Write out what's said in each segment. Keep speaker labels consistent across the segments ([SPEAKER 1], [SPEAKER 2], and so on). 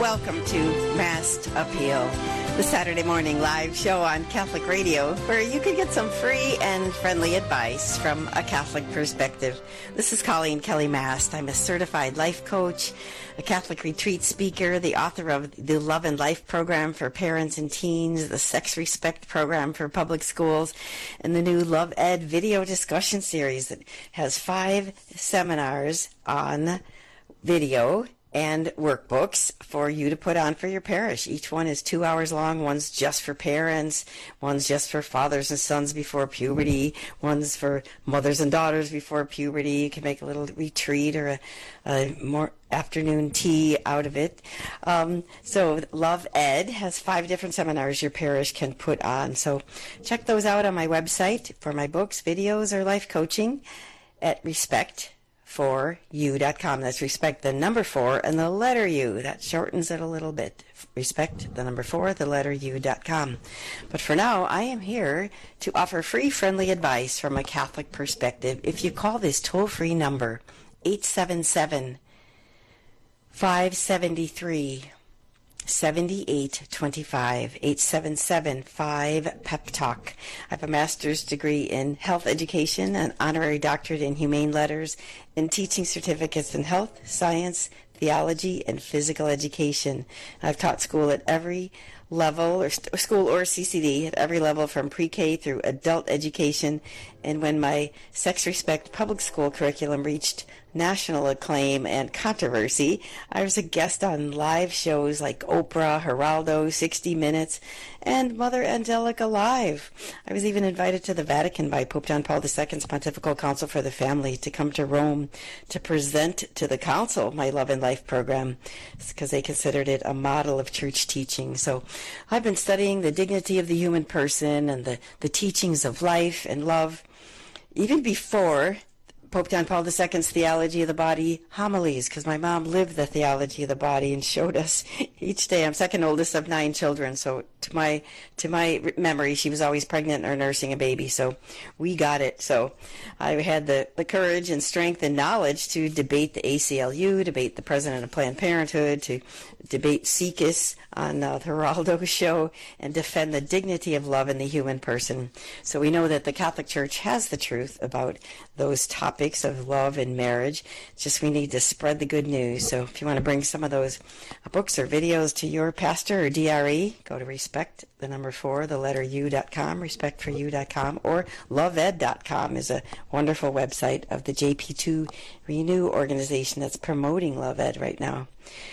[SPEAKER 1] Welcome to Mass Appeal, the Saturday morning live show on Catholic Radio, where you can get some free and friendly advice from a Catholic perspective. This is Colleen Kelly Mast. I'm a certified life coach, a Catholic retreat speaker, the author of the Love and Life program for parents and teens, the Sex Respect program for public schools, and the new Love Ed video discussion series that has 5 seminars on video and workbooks for you to put on for your parish. Each one is 2 hours long. One's just for parents. One's just for fathers and sons before puberty. One's for mothers and daughters before puberty. You can make a little retreat or a more afternoon tea out of it. So Love Ed has 5 different seminars your parish can put on. So check those out on my website for my books, videos, or life coaching at respect4u.com. That's respect the number 4 and the letter U. That shortens it a little bit. Respect the number 4, the letter U.com. But for now, I am here to offer free, friendly advice from a Catholic perspective. If you call this toll-free number, 877-573 7825, 877-5-PEP-TALK. I have a master's degree in health education, an honorary doctorate in humane letters, and teaching certificates in health, science, theology, and physical education. I've taught school at every level, or school or CCD, at every level from pre-K through adult education. And when my Sex Respect public school curriculum reached national acclaim and controversy, I was a guest on live shows like Oprah, Geraldo, 60 Minutes, and Mother Angelica Live. I was even invited to the Vatican by Pope John Paul II's Pontifical Council for the Family to come to Rome to present to the Council my Love and Life program, because they considered it a model of church teaching. So I've been studying the dignity of the human person and the teachings of life and love even before Pope John Paul II's Theology of the Body homilies, because my mom lived the theology of the body and showed us each day. I'm second oldest of 9 children, so to my memory, she was always pregnant or nursing a baby, so we got it. So I had the courage and strength and knowledge to debate the ACLU, debate the president of Planned Parenthood, to debate SIECUS on the Geraldo show, and defend the dignity of love in the human person. So we know that the Catholic Church has the truth about those topics of love and marriage. Just we need to spread the good news. So if you want to bring some of those books or videos to your pastor or DRE, go to respect the number 4, the letter U.com, respect4u.com, or loveed.com is a wonderful website of the JP2 Renew organization that's promoting Love Ed right now.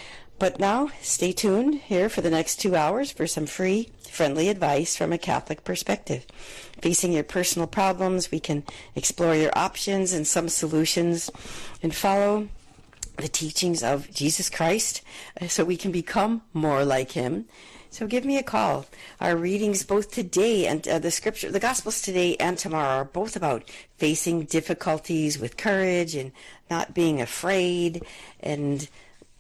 [SPEAKER 1] But now, stay tuned here for the next 2 hours for some free, friendly advice from a Catholic perspective. Facing your personal problems, we can explore your options and some solutions and follow the teachings of Jesus Christ so we can become more like him. So give me a call. Our readings both today and the Gospels today and tomorrow are both about facing difficulties with courage and not being afraid and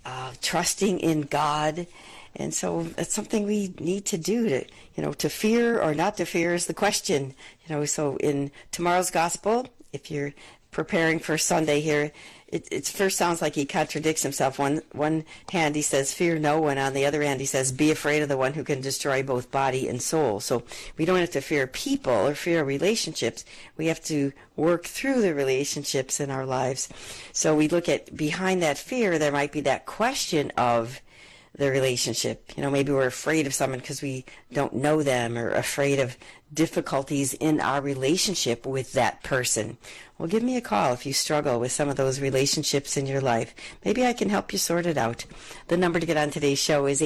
[SPEAKER 1] trusting in God. And so it's something we need to do to fear or not to fear is the question. So in tomorrow's gospel, if you're preparing for Sunday here, it first sounds like he contradicts himself. One hand he says, fear no one. On the other hand, he says, be afraid of the one who can destroy both body and soul. So we don't have to fear people or fear relationships. We have to work through the relationships in our lives. So we look at behind that fear, there might be that question of the relationship. Maybe we're afraid of someone because we don't know them, or afraid of difficulties in our relationship with that person. Well, give me a call if you struggle with some of those relationships in your life. Maybe I can help you sort it out. The number to get on today's show is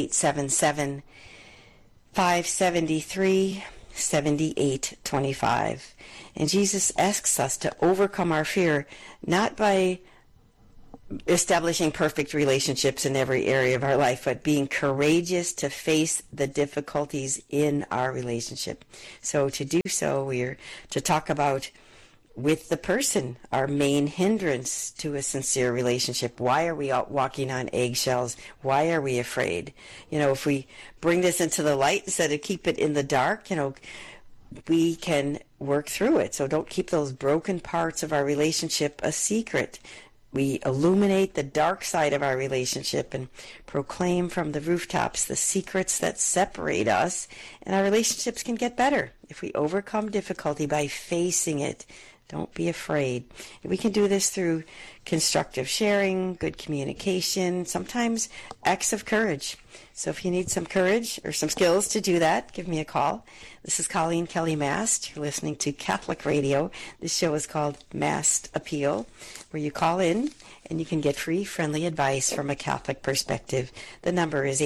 [SPEAKER 1] 877-573-7825. And Jesus asks us to overcome our fear, not by establishing perfect relationships in every area of our life, but being courageous to face the difficulties in our relationship. So to do so, we're to talk about with the person, our main hindrance to a sincere relationship. Why are we out walking on eggshells? Why are we afraid? If we bring this into the light instead of keep it in the dark, we can work through it. So don't keep those broken parts of our relationship a secret. we illuminate the dark side of our relationship and proclaim from the rooftops the secrets that separate us, and our relationships can get better if we overcome difficulty by facing it. Don't be afraid. We can do this through constructive sharing, good communication, sometimes acts of courage. So if you need some courage or some skills to do that, give me a call. This is Colleen Kelly Mast. You're listening to Catholic Radio. This show is called Mast Appeal, where you call in and you can get free, friendly advice from a Catholic perspective. The number is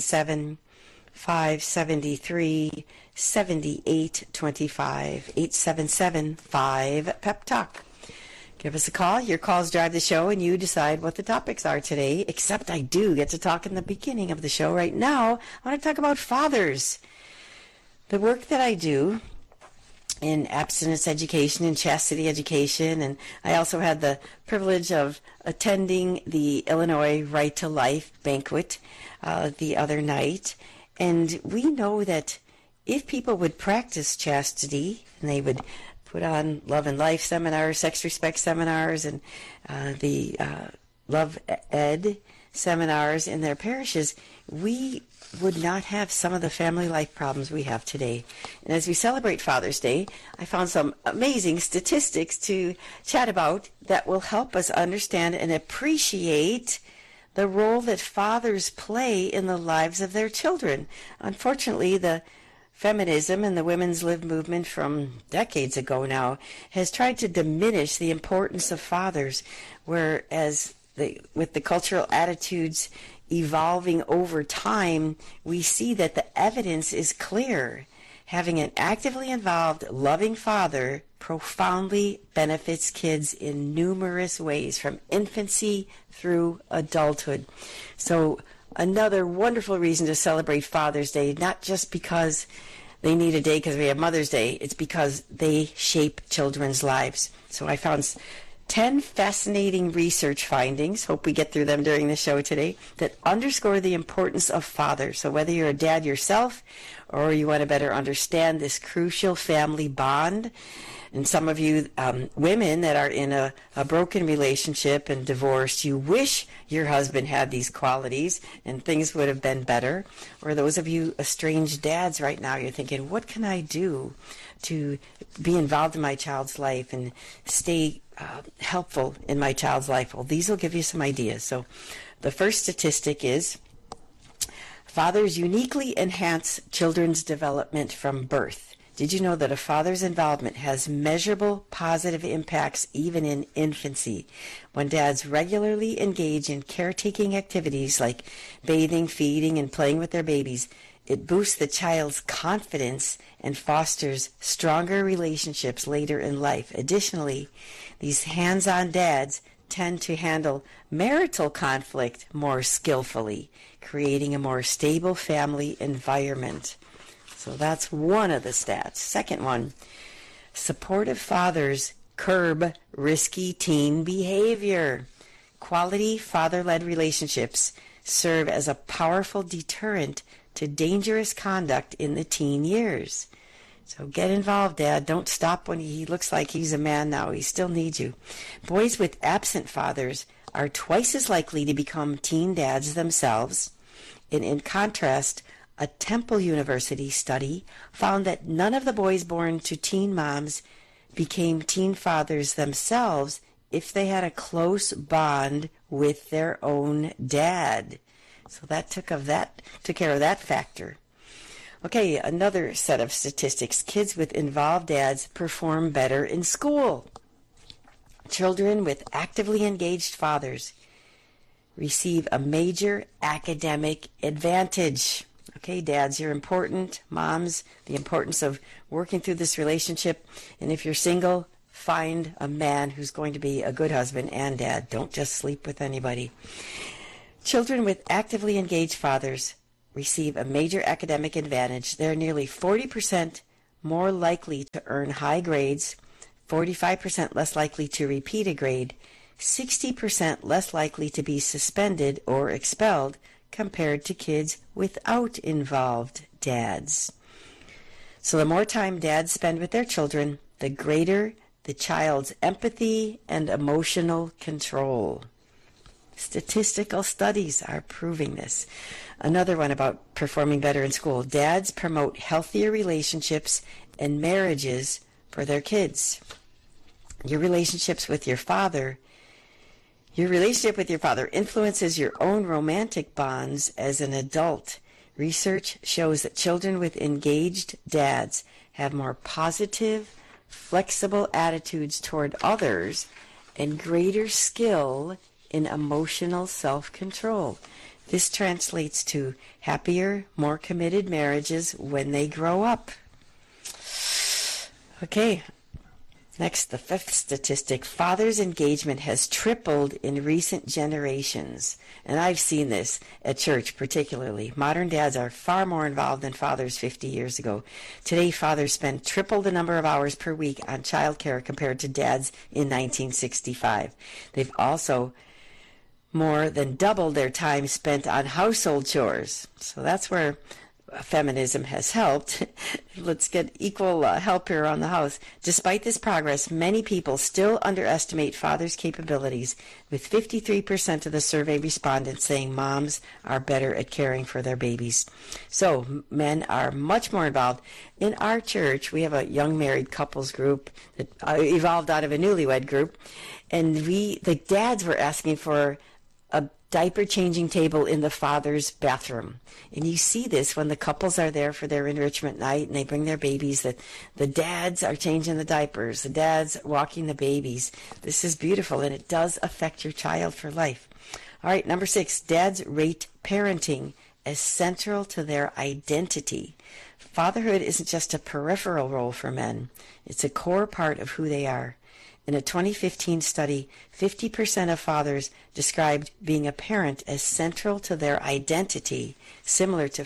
[SPEAKER 1] 877-573-7825, 877-5-PEP-TALK. Give us a call. Your calls drive the show, and you decide what the topics are today, except I do get to talk in the beginning of the show. Right now, I want to talk about fathers. The work that I do in abstinence education and chastity education, and I also had the privilege of attending the Illinois Right to Life banquet the other night, and we know that if people would practice chastity, and they would put on Love and Life seminars, Sex Respect seminars, and the Love Ed seminars in their parishes, we would not have some of the family life problems we have today. And as we celebrate Father's Day, I found some amazing statistics to chat about that will help us understand and appreciate the role that fathers play in the lives of their children. Unfortunately, the feminism and the women's lib movement from decades ago now has tried to diminish the importance of fathers, whereas with the cultural attitudes evolving over time, we see that the evidence is clear. Having an actively involved, loving father profoundly benefits kids in numerous ways, from infancy through adulthood. So another wonderful reason to celebrate Father's Day, not just because they need a day because we have Mother's Day, it's because they shape children's lives. So I found 10 fascinating research findings, hope we get through them during the show today, that underscore the importance of fathers. So whether you're a dad yourself or you want to better understand this crucial family bond, and some of you women that are in a broken relationship and divorced, you wish your husband had these qualities and things would have been better. Or those of you estranged dads right now, you're thinking, what can I do to be involved in my child's life and stay helpful in my child's life? Well, these will give you some ideas. So the first statistic is fathers uniquely enhance children's development from birth. Did you know that a father's involvement has measurable positive impacts even in infancy? When dads regularly engage in caretaking activities like bathing, feeding, and playing with their babies, it boosts the child's confidence and fosters stronger relationships later in life. Additionally, these hands-on dads tend to handle marital conflict more skillfully, creating a more stable family environment. So that's one of the stats. Second one, supportive fathers curb risky teen behavior. Quality father-led relationships serve as a powerful deterrent to dangerous conduct in the teen years. So get involved, Dad. Don't stop when he looks like he's a man now. He still needs you. Boys with absent fathers are twice as likely to become teen dads themselves. And in contrast, a Temple University study found that none of the boys born to teen moms became teen fathers themselves if they had a close bond with their own dad. So that took care of that factor. Okay, another set of statistics. Kids with involved dads perform better in school. Children with actively engaged fathers receive a major academic advantage. Okay, dads, you're important. Moms, the importance of working through this relationship. And if you're single, find a man who's going to be a good husband and dad. Don't just sleep with anybody. Children with actively engaged fathers receive a major academic advantage. They're nearly 40% more likely to earn high grades, 45% less likely to repeat a grade, 60% less likely to be suspended or expelled compared to kids without involved dads. So the more time dads spend with their children, the greater the child's empathy and emotional control. Statistical studies are proving this. Another one about performing better in school. Dads promote healthier relationships and marriages for their kids. Your relationship with your father influences your own romantic bonds as an adult. Research shows that children with engaged dads have more positive, flexible attitudes toward others and greater skill in emotional self-control. This translates to happier, more committed marriages when they grow up. Okay, next, the fifth statistic. Fathers' engagement has tripled in recent generations. And I've seen this at church particularly. Modern dads are far more involved than fathers 50 years ago. Today, fathers spend triple the number of hours per week on child care compared to dads in 1965. They've also more than doubled their time spent on household chores. So that's where feminism has helped. Let's get equal help here on the house. Despite this progress, many people still underestimate fathers' capabilities, with 53% of the survey respondents saying moms are better at caring for their babies. So men are much more involved. In our church, we have a young married couples group that evolved out of a newlywed group, and the dads were asking for a diaper changing table in the father's bathroom. And you see this when the couples are there for their enrichment night and they bring their babies, that the dads are changing the diapers, the dads walking the babies. This is beautiful, and it does affect your child for life. All right, number 6, dads rate parenting as central to their identity. Fatherhood isn't just a peripheral role for men. It's a core part of who they are. In a 2015 study, 50% of fathers described being a parent as central to their identity, similar to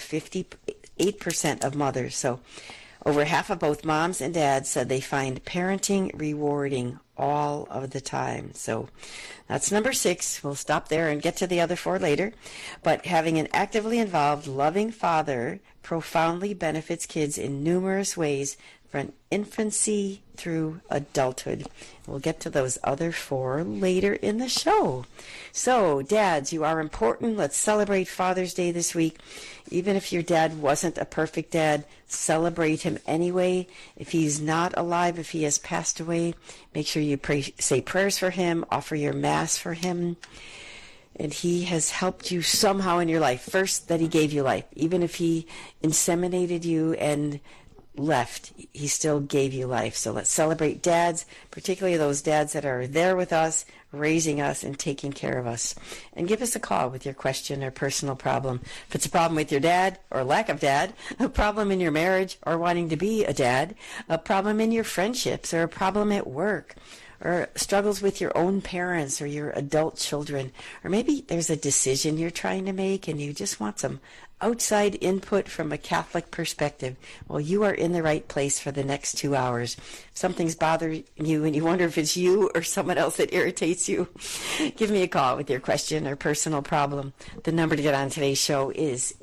[SPEAKER 1] 58% of mothers. So over half of both moms and dads said they find parenting rewarding all of the time. So that's number 6. We'll stop there and get to the other 4 later. But having an actively involved, loving father profoundly benefits kids in numerous ways from infancy through adulthood. We'll get to those other 4 later in the show. So, dads, you are important. Let's celebrate Father's Day this week. Even if your dad wasn't a perfect dad, celebrate him anyway. If he's not alive, if he has passed away, make sure you say prayers for him, offer your mass for him. And he has helped you somehow in your life. First, that he gave you life. Even if he inseminated you and left, he still gave you life. So let's celebrate dads, particularly those dads that are there with us, raising us and taking care of us. And give us a call with your question or personal problem. If it's a problem with your dad or lack of dad, a problem in your marriage or wanting to be a dad, a problem in your friendships or a problem at work, or struggles with your own parents or your adult children, or maybe there's a decision you're trying to make and you just want some outside input from a Catholic perspective, well, you are in the right place for the next 2 hours. If something's bothering you and you wonder if it's you or someone else that irritates you, give me a call with your question or personal problem. The number to get on today's show is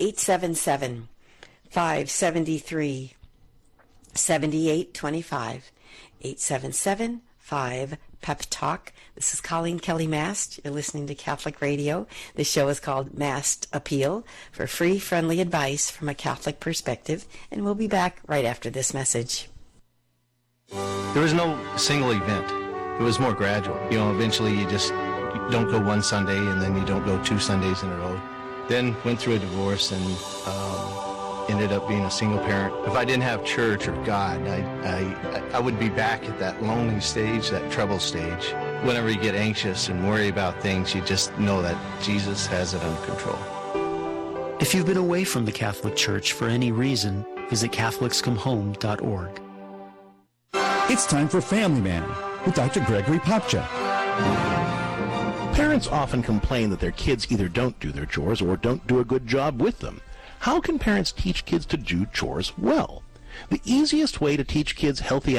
[SPEAKER 1] 877-573-7825, 877-5 Talk. This is Colleen Kelly Mast. You're listening to Catholic Radio. This show is called Mast Appeal, for free, friendly advice from a Catholic perspective. And we'll be back right after this message.
[SPEAKER 2] There was no single event. It was more gradual. Eventually you don't go one Sunday and then you don't go 2 Sundays in a row. Then went through a divorce and ended up being a single parent. If I didn't have church or God, I would be back at that lonely stage, that trouble stage. Whenever you get anxious and worry about things, you just know that Jesus has it under control.
[SPEAKER 3] If you've been away from the Catholic Church for any reason, visit CatholicsComeHome.org.
[SPEAKER 4] It's time for Family Man with Dr. Gregory Popcha.
[SPEAKER 5] Parents often complain that their kids either don't do their chores or don't do a good job with them. How can parents teach kids to do chores well? The easiest way to teach kids healthy